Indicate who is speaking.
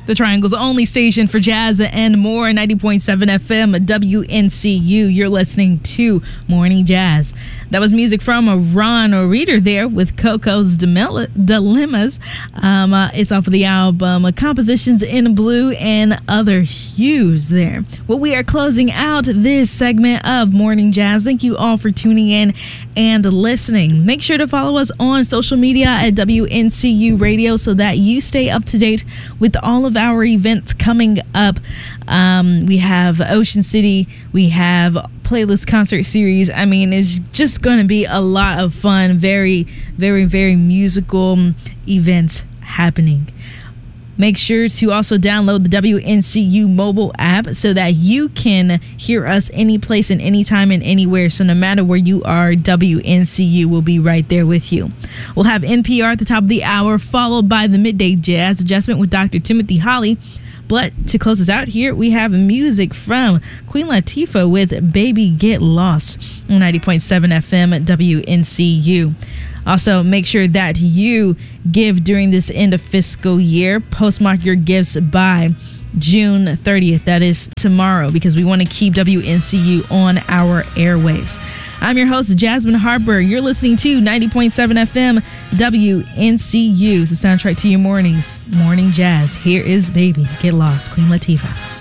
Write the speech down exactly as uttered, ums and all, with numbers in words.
Speaker 1: The Triangle's only station for jazz and more, ninety point seven F M, W N C U. You're listening to Morning Jazz. That was music from Ron Reeder there with Coco's Dilemmas. Um, uh, it's off of the album uh, Compositions in Blue and Other Hues there. Well, we are closing out this segment of Morning Jazz. Thank you all for tuning in and listening. Make sure to follow us on social media at W N C U Radio so that you stay up to date with all of our events coming up. Um, we have Ocean City. We have Playlist Concert Series. I mean, it's just going to be a lot of fun. Very, very, very musical events happening. Make sure to also download the W N C U mobile app so that you can hear us any place and anytime and anywhere. So no matter where you are, W N C U will be right there with you. We'll have N P R at the top of the hour, followed by the Midday Jazz Adjustment with Doctor Timothy Holly. But to close us out here, we have music from Queen Latifah with Baby Get Lost on ninety point seven F M at W N C U. Also, make sure that you give during this end of fiscal year. Postmark your gifts by June thirtieth. That is tomorrow, because we want to keep W N C U on our airwaves. I'm your host, Jasmine Harper. You're listening to ninety point seven F M W N C U, the soundtrack to your mornings. Morning Jazz. Here is Baby Get Lost, Queen Latifah.